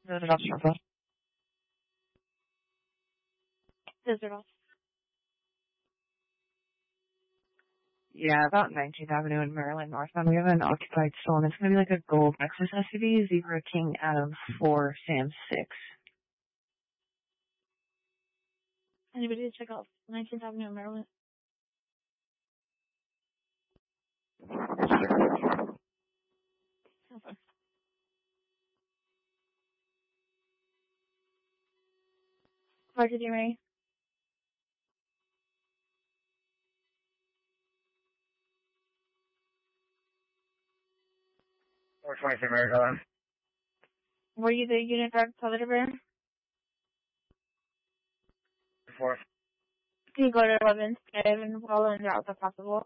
Noted off Sherpa. Desert off. Yeah, about 19th Avenue in Maryland, northbound. We have an occupied stolen. It's going to be like a gold Lexus SUV, Zebra King Adam 4, Sam 6. Anybody to check out 19th Avenue in Maryland? Okay. Roger, you ready? 423 Maryland. Were you the unit driver deliverer? 4. Can you go to 11th and follow in route if possible?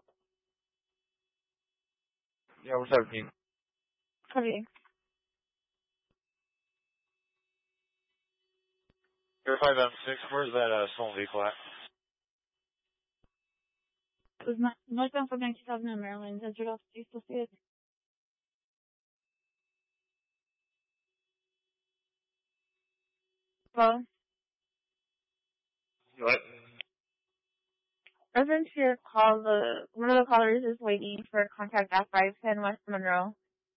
Yeah, we're 17. Copy. Verify that 6. Where's that stolen vehicle at? It was not northbound from 19th Avenue in Maryland. Desert off. Do you still see it? Well, What? residents here call one of the callers is waiting for contact at 510 West Monroe.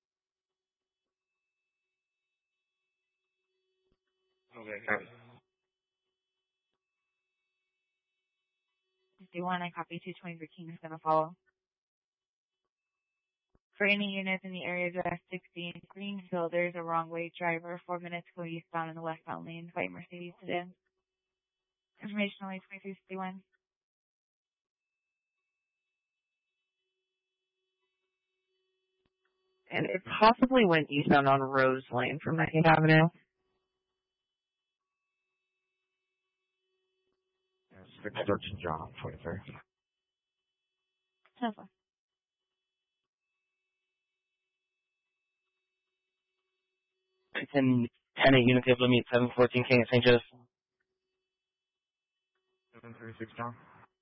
Okay. 51, I copy 223 King is going to follow. For any units in the area of S60 in Greenfield, there's a wrong way driver 4 minutes go eastbound in the westbound lane by Mercedes sedan. Information only 2361. And it possibly went eastbound on Rose Lane from 19th Avenue. 613 John, 23. Okay. 10 units able to meet 714 King at St. Joseph. 736 John.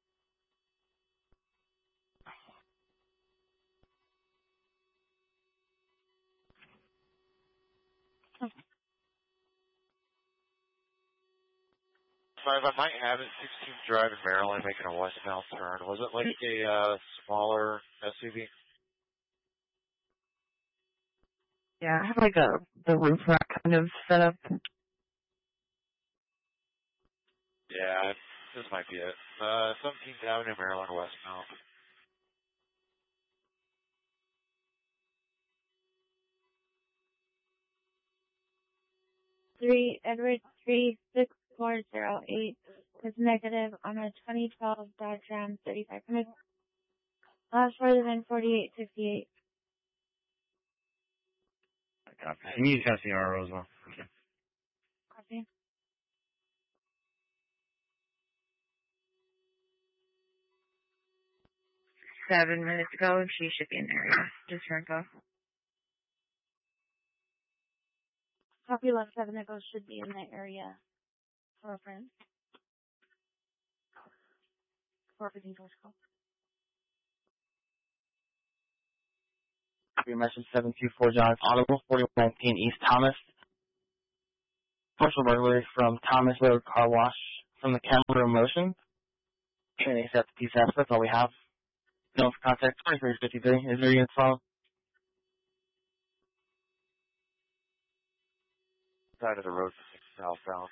Five, I might have it. 16th Drive in Maryland making a westbound turn. Was it like a smaller SUV? Yeah, I have like the roof rack kind of set up. Yeah, this might be it. 17th Avenue, Maryland, westbound. Edward 36408 is negative on a 2012 Dodge Ram 3500. Further than 4868. Copy. And you just got the RO as well. Okay. Copy. Seven minutes ago, she should be in there. Just her go. Copy left 7 Echoes should be in the area for reference. For a George call. Copy message 724 John Audible, 4119 East Thomas. Partial burglary from Thomas Road Car Wash from the camera motion. Can they accept the PSAP? That's all we have. No for contact 2353. Is there units follow? Side of the road, southbound.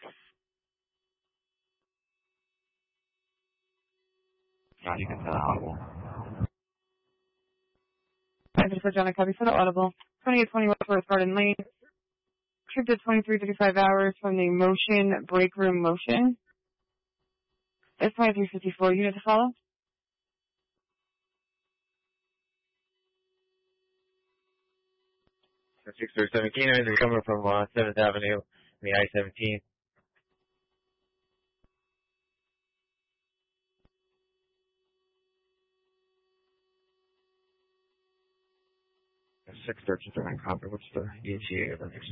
Now you can tell audible. Thank you for John. I copy for the audible. 2820 West Garden Lane. Trip to 2335 hours from the motion, break room motion. It's 2354. Unit to follow. 637 Keno, they're coming from 7th Avenue, the I-17. Six 13 copy. What's the ETA of this?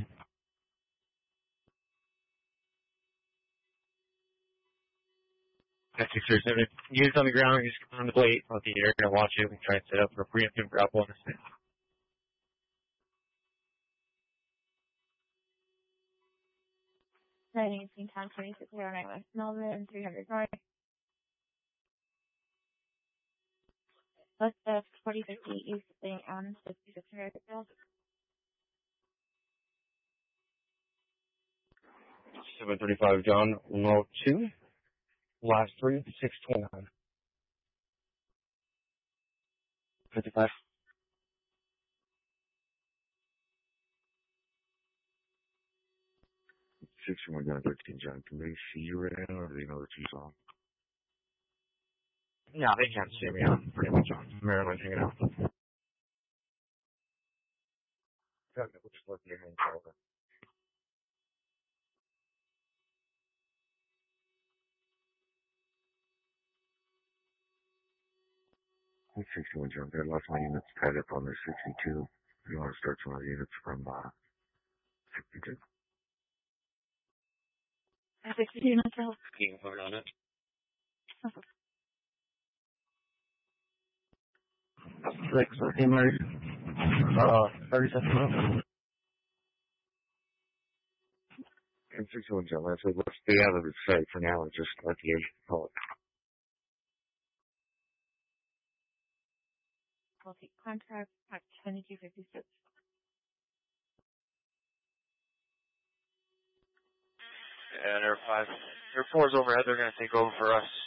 637. Units on the ground, just come on the plate. Let the air gonna watch it. We try and set up for a preemptive grapple on this. 918 Town 2609 West Melbourne and 300 North. West of 4050 East St. Anne's 5600 South. 735 John, remote 2, last 3, 629. 55. 61 down 13, John. Can they see you right now, or do they know that you're on? No, they can't see me. I'm pretty much on Maryland hanging out. Yeah, it looks like you're hanging over. 61 John. I lost my units tied up on their 62. If you want to start some of the units from 62. 62 myself. Being hard on it. 6, Emery. 37 minutes. And 61 John. I said, let's stay out of its sight for now and just let the agent call it. We'll take contract at 2256. And Air 4's overhead, they're going to take over for us.